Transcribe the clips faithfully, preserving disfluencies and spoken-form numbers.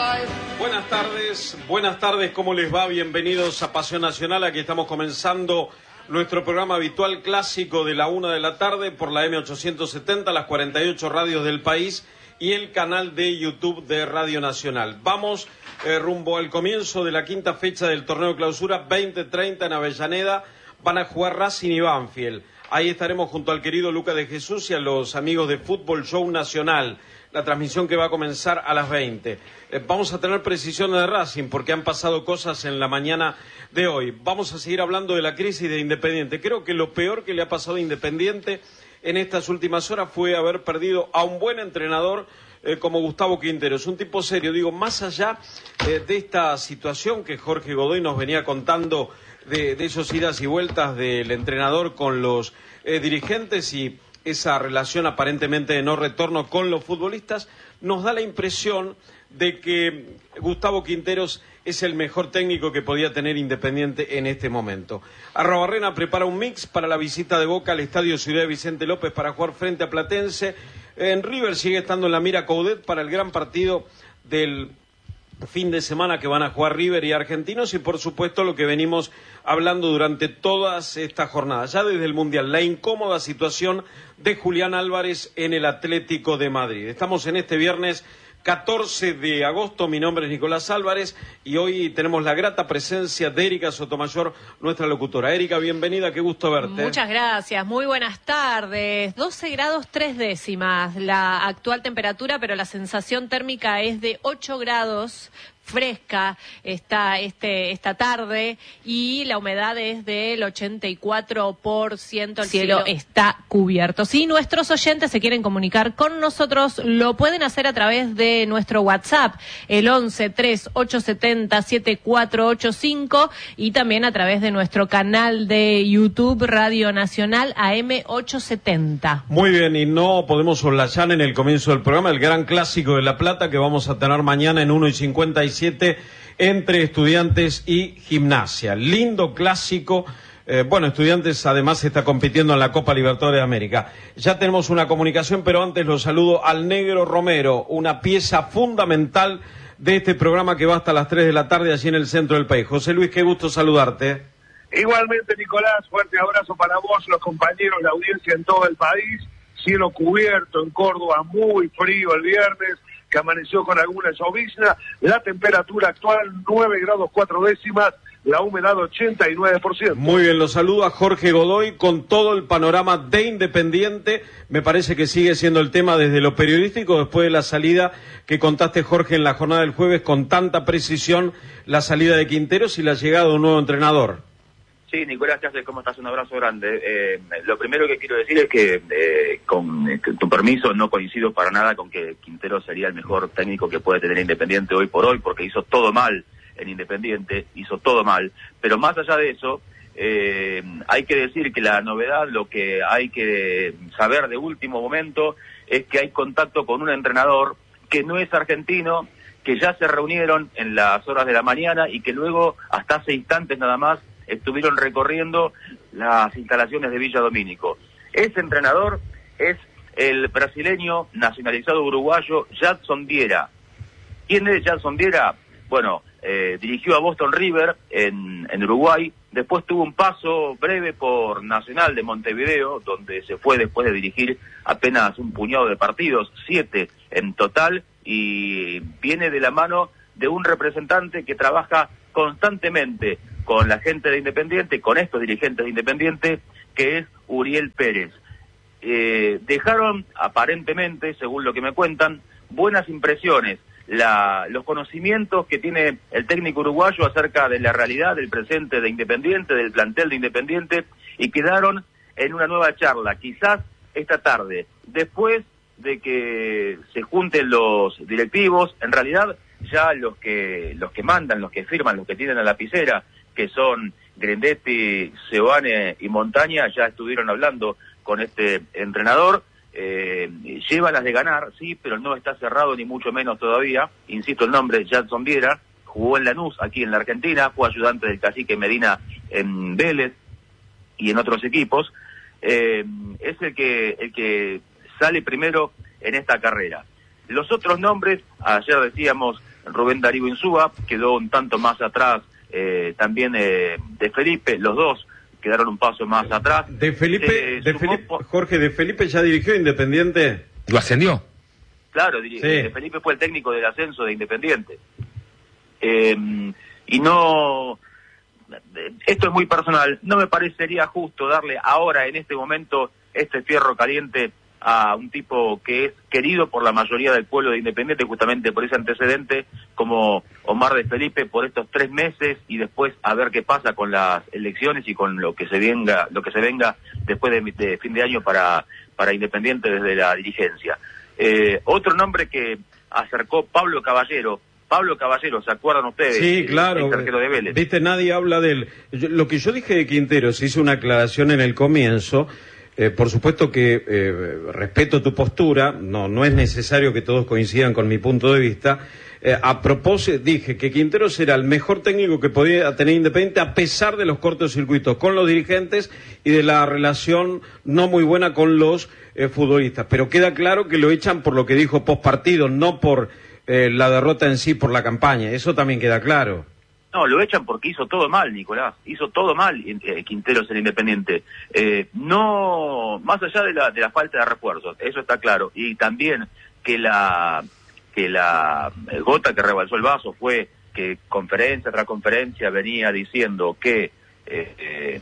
Buenas tardes, buenas tardes, ¿cómo les va? Bienvenidos a Pasión Nacional. Aquí estamos comenzando nuestro programa habitual clásico de la una de la tarde por la eme ochocientos setenta, las cuarenta y ocho radios del país y el canal de YouTube de Radio Nacional. Vamos eh, rumbo al comienzo de la quinta fecha del torneo clausura veinte treinta en Avellaneda. Van a jugar Racing y Banfield. Ahí estaremos junto al querido Luca de Jesús y a los amigos de Fútbol Show Nacional. La transmisión que va a comenzar a las veinte. Eh, vamos a tener precisiones de Racing porque han pasado cosas en la mañana de hoy. Vamos a seguir hablando de la crisis de Independiente. Creo que lo peor que le ha pasado a Independiente en estas últimas horas fue haber perdido a un buen entrenador eh, como Gustavo Quintero. Es un tipo serio. Digo, más allá eh, de esta situación que Jorge Godoy nos venía contando de, de esos idas y vueltas del entrenador con los eh, dirigentes y esa relación aparentemente de no retorno con los futbolistas, nos da la impresión de que Gustavo Quinteros es el mejor técnico que podía tener Independiente en este momento. Arrobarrena prepara un mix para la visita de Boca al Estadio Ciudad Vicente López para jugar frente a Platense. En River sigue estando en la mira Coudet para el gran partido del fin de semana que van a jugar River y Argentinos, y por supuesto lo que venimos hablando durante todas estas jornadas, ya desde el Mundial, la incómoda situación de Julián Álvarez en el Atlético de Madrid. Estamos en este viernes catorce de agosto, mi nombre es Nicolás Álvarez y hoy tenemos la grata presencia de Erika Sotomayor, nuestra locutora. Erika, bienvenida, qué gusto verte. Muchas gracias, muy buenas tardes. doce grados tres décimas la actual temperatura, pero la sensación térmica es de ocho grados. Fresca está este esta tarde y la humedad es del ochenta y cuatro por ciento. El cielo, cielo está cubierto. Si nuestros oyentes se quieren comunicar con nosotros, lo pueden hacer a través de nuestro WhatsApp, el once tres ocho setenta siete cuatro ocho cinco, y también a través de nuestro canal de YouTube Radio Nacional A M ochocientos setenta. Muy bien, y no podemos soslayar en el comienzo del programa el gran clásico de La Plata que vamos a tener mañana en uno y cincuenta y siete entre Estudiantes y Gimnasia. Lindo clásico. Eh, bueno, Estudiantes además está compitiendo en la Copa Libertadores de América. Ya tenemos una comunicación, pero antes lo saludo al Negro Romero, una pieza fundamental de este programa que va hasta las tres de la tarde allí en el centro del país. José Luis, qué gusto saludarte. Igualmente, Nicolás, fuerte abrazo para vos, los compañeros, la audiencia en todo el país. Cielo cubierto en Córdoba, muy frío el viernes, que amaneció con alguna llovizna. La temperatura actual nueve grados cuatro décimas, la humedad ochenta y nueve por ciento. Muy bien, lo saludo a Jorge Godoy con todo el panorama de Independiente. Me parece que sigue siendo el tema desde lo periodístico, después de la salida que contaste, Jorge, en la jornada del jueves con tanta precisión, la salida de Quinteros y la llegada de un nuevo entrenador. Sí, Nicolás, ¿qué haces? ¿Cómo estás? Un abrazo grande. Eh, lo primero que quiero decir es que, eh, con eh, tu permiso, no coincido para nada con que Quintero sería el mejor técnico que puede tener Independiente hoy por hoy, porque hizo todo mal en Independiente, hizo todo mal. Pero más allá de eso, eh, hay que decir que la novedad, lo que hay que saber de último momento, es que hay contacto con un entrenador que no es argentino, que ya se reunieron en las horas de la mañana y que luego, hasta hace instantes nada más, estuvieron recorriendo las instalaciones de Villa Domínico. Ese entrenador es el brasileño nacionalizado uruguayo Jadson Viera. ¿Quién es Jadson Viera? Bueno, eh, dirigió a Boston River en, en Uruguay, después tuvo un paso breve por Nacional de Montevideo, donde se fue después de dirigir apenas un puñado de partidos, siete en total, y viene de la mano de un representante que trabaja constantemente con la gente de Independiente, con estos dirigentes de Independiente, que es Uriel Pérez. Eh, dejaron, aparentemente, según lo que me cuentan, buenas impresiones, la, los conocimientos que tiene el técnico uruguayo acerca de la realidad, del presente de Independiente, del plantel de Independiente, y quedaron en una nueva charla, quizás esta tarde, después de que se junten los directivos, en realidad ya los que los que mandan, los que firman, los que tienen la lapicera, que son Grendetti, Seoane y Montaña, ya estuvieron hablando con este entrenador. Eh, lleva las de ganar, sí, pero no está cerrado ni mucho menos todavía. Insisto, el nombre es Jadson Viera, jugó en Lanús, aquí en la Argentina, fue ayudante del cacique Medina en Vélez y en otros equipos. Eh, es el que, el que sale primero en esta carrera. Los otros nombres, ayer decíamos, Rubén Darío Insúa, quedó un tanto más atrás eh, también eh, de Felipe, los dos quedaron un paso más atrás. De Felipe, eh, de Felipe por... Jorge, ¿de Felipe ya dirigió Independiente? ¿Lo ascendió? Claro, sí. de Felipe fue el técnico del ascenso de Independiente. Eh, y no... Esto es muy personal, no me parecería justo darle ahora, en este momento, este fierro caliente a un tipo que es querido por la mayoría del pueblo de Independiente, justamente por ese antecedente, como Omar de Felipe, por estos tres meses, y después a ver qué pasa con las elecciones y con lo que se venga, lo que se venga después de, de fin de año para, para Independiente desde la dirigencia. Eh, otro nombre que acercó Pablo Caballero, Pablo Caballero, ¿se acuerdan ustedes? Sí, claro. El arquero de Vélez. Viste, nadie habla de él. Yo, lo que yo dije de Quinteros, hice una aclaración en el comienzo. Eh, por supuesto que eh, respeto tu postura, no, no es necesario que todos coincidan con mi punto de vista. Eh, a propósito, dije que Quinteros era el mejor técnico que podía tener Independiente a pesar de los cortocircuitos con los dirigentes y de la relación no muy buena con los eh, futbolistas. Pero queda claro que lo echan por lo que dijo post partido, no por eh, la derrota en sí, por la campaña. Eso también queda claro. No, lo echan porque hizo todo mal, Nicolás. Hizo todo mal eh, Quinteros en Independiente. Eh, no, más allá de la, de la falta de refuerzos, eso está claro. Y también que la que la gota que rebalsó el vaso fue que conferencia tras conferencia venía diciendo que eh, eh,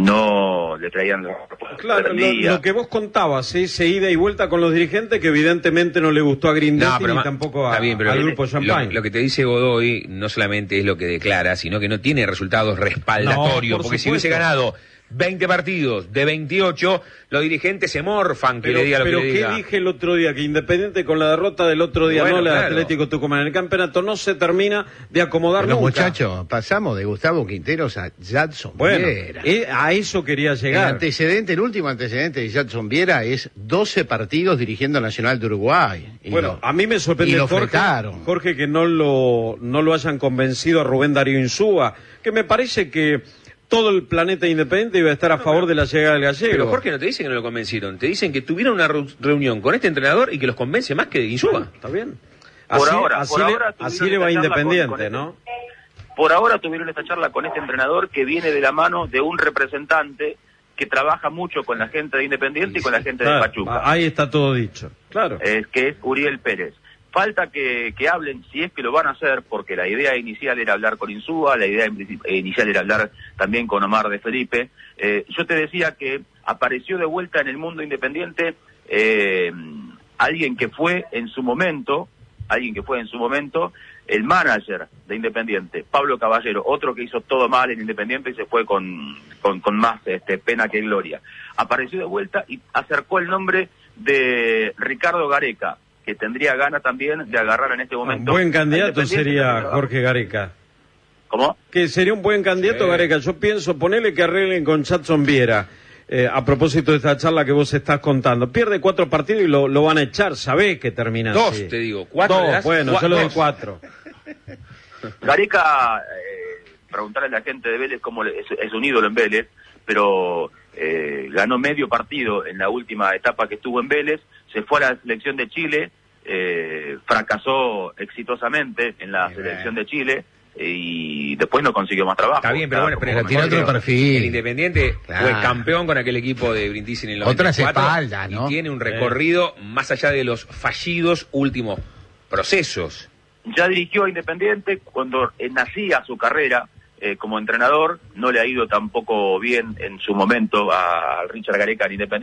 no le traían los refuerzos. Claro, lo, lo que vos contabas, esa ida y vuelta con los dirigentes, que evidentemente no le gustó a Grindetti no, ni tampoco a, bien, al grupo Champagne. Lo, lo que te dice Godoy no solamente es lo que declara, sino que no tiene resultados respaldatorios, no, por porque supuesto. Si hubiese ganado veinte partidos de veintiocho, los dirigentes se morfan que pero, le diga lo pero que le diga. Pero ¿qué dije el otro día? Que Independiente con la derrota del otro día, bueno, no la claro. Atlético Tucumán en el campeonato, no se termina de acomodar pero nunca. Muchachos, pasamos de Gustavo Quinteros a Jadson bueno, Viera. Eh, a eso quería llegar. El antecedente, el último antecedente de Jadson Viera es doce partidos dirigiendo Nacional de Uruguay. Y bueno, lo, a mí me sorprende, Jorge, Jorge, que no lo, no lo hayan convencido a Rubén Darío Insúa, que me parece que todo el planeta Independiente iba a estar a no, favor pero, de la llegada del gallego. Pero Jorge, no te dicen que no lo convencieron, te dicen que tuvieron una reunión con este entrenador y que los convence más que Insúa. Bueno, está bien. Así, por ahora, así, por le, ahora así le va Independiente, con, con ¿no? Este, por ahora tuvieron esta charla con este entrenador que viene de la mano de un representante que trabaja mucho con la gente de Independiente y con la gente claro, de Pachuca. Ahí está todo dicho, claro. Es que es Uriel Pérez. Falta que, que hablen, si es que lo van a hacer, porque la idea inicial era hablar con Insúa, la idea inicial era hablar también con Omar de Felipe. Eh, yo te decía que apareció de vuelta en el mundo independiente eh, alguien que fue en su momento, alguien que fue en su momento el manager de Independiente, Pablo Caballero, otro que hizo todo mal en Independiente y se fue con, con, con más este, pena que gloria. Apareció de vuelta y acercó el nombre de Ricardo Gareca, que tendría ganas también de agarrar en este momento. Un buen candidato sería Jorge Gareca. ¿Cómo? Que sería un buen candidato sí. Gareca. Yo pienso, ponele que arreglen con Jadson Viera. Eh, a propósito de esta charla que vos estás contando. Pierde cuatro partidos y lo, lo van a echar. Sabés que termina Dos, así. te digo. Cuatro. Dos, bueno, yo lo doy cuatro. Gareca, eh, preguntarle a la gente de Vélez cómo es, es un ídolo en Vélez, pero eh, ganó medio partido en la última etapa que estuvo en Vélez, se fue a la selección de Chile, eh, fracasó exitosamente en la sí, selección bien. de Chile y después no consiguió más trabajo. Está bien, pero bueno, pero tiene otro perfil. El Independiente claro. fue campeón con aquel equipo de Brindisi en el noventa y cuatro. Otras espaldas, ¿no? Y tiene un recorrido eh. más allá de los fallidos últimos procesos. Ya dirigió a Independiente cuando eh, nacía su carrera eh, como entrenador, no le ha ido tampoco bien en su momento a Richard Gareca en Independiente.